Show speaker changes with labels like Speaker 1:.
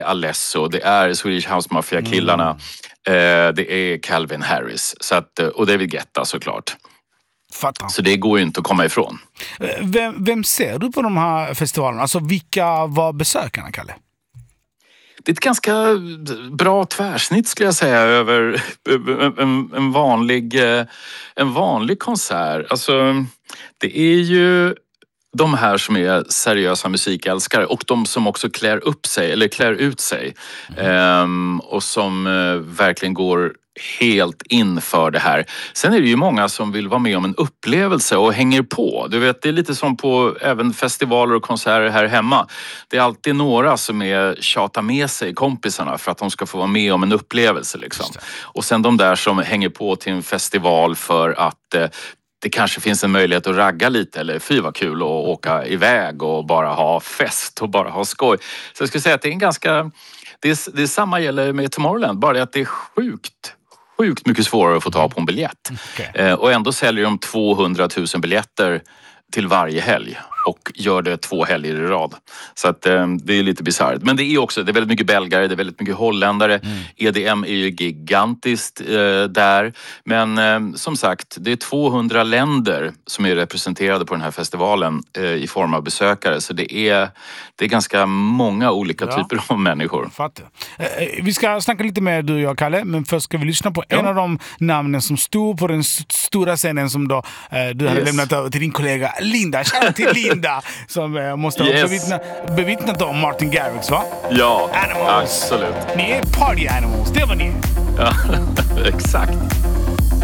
Speaker 1: Alesso, det är Swedish House Mafia-killarna, det är Calvin Harris så att, och David Guetta såklart.
Speaker 2: Fattar.
Speaker 1: Så det går ju inte att komma ifrån.
Speaker 2: Vem ser du på de här festivalerna? Alltså vilka var besökarna, Kalle?
Speaker 1: Det är ett ganska bra tvärsnitt skulle jag säga över en vanlig konsert. Alltså, det är ju de här som är seriösa musikälskare och de som också klär ut sig och som verkligen går helt in för det här. Sen är det ju många som vill vara med om en upplevelse och hänger på. Du vet, det är lite som på även festivaler och konserter här hemma. Det är alltid några som tjatar med sig kompisarna för att de ska få vara med om en upplevelse liksom. Och sen de där som hänger på till en festival för att det kanske finns en möjlighet att ragga lite eller fy vad kul att åka iväg och bara ha fest och bara ha skoj. Så jag skulle säga att det är en ganska... Det är samma gäller med Tomorrowland, bara det att det är sjukt mycket svårare att få ta på en biljett.
Speaker 2: Okay.
Speaker 1: Och ändå säljer de 200 000 biljetter till varje helg och gör det 2 helger i rad. Så att det är lite bisarrt. Men det är väldigt mycket belgare, det är väldigt mycket holländare. EDM är ju gigantiskt där. Men som sagt, det är 200 länder som är representerade på den här festivalen i form av besökare. Så det är ganska många olika typer av människor.
Speaker 2: Fattar. Vi ska snacka lite med du och jag, Kalle, men först ska vi lyssna på en av de namnen som stod på den stora scenen som då du hade lämnat över till din kollega Linda. Shout till Linda som måste ha bevittnat om Martin Garrix, va?
Speaker 1: Ja,
Speaker 2: Animals.
Speaker 1: absolut.
Speaker 2: Ni är party animals, det var ni.
Speaker 1: Ja, exakt.